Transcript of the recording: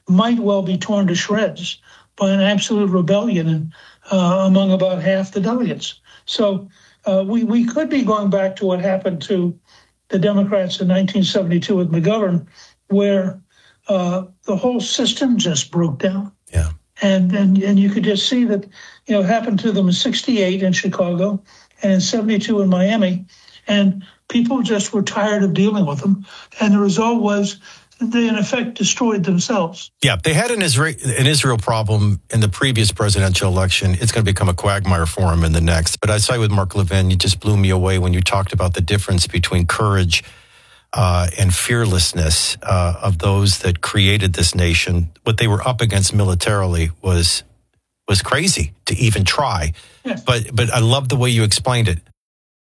might well be torn to shreds by an absolute rebellion among about half the delegates. So we could be going back to what happened to the Democrats in 1972 with McGovern, where the whole system just broke down. Yeah. And you could just see that, it happened to them in 68 in Chicago and in 72 in Miami. And people just were tired of dealing with them. And the result was they, in effect, destroyed themselves. Yeah, they had an Israel problem in the previous presidential election. It's going to become a quagmire for them in the next. But I saw you with Mark Levin. You just blew me away when you talked about the difference between courage and fearlessness of those that created this nation. What they were up against militarily was crazy to even try. Yes. But I love the way you explained it.